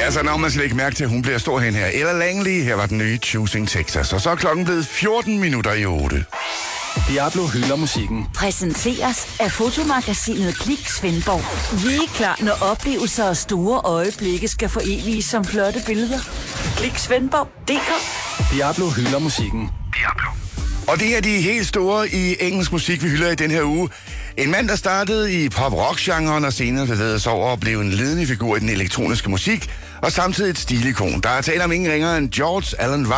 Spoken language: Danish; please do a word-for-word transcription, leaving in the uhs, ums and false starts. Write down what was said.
Ja, så når man slet ikke mærke til, at hun bliver stor hen her. Ella Langley, her var den nye Choosing Texas. Og så er klokken blevet fjorten minutter i otte. Diablo hylder musikken. Præsenteres af fotomagasinet Klik Svendborg. Vi er klar, når oplevelser og store øjeblikke skal foreviges som flotte billeder. Klik Svendborg punktum d k. Diablo hylder musikken. Diablo. Og det er de helt store i engelsk musik, vi hylder i den her uge. En mand, der startede i pop-rock-genren og senere bevægede sig over og blev en ledende figur i den elektroniske musik, og samtidig et stilikon. Der er tale om ingen ringere end George Alan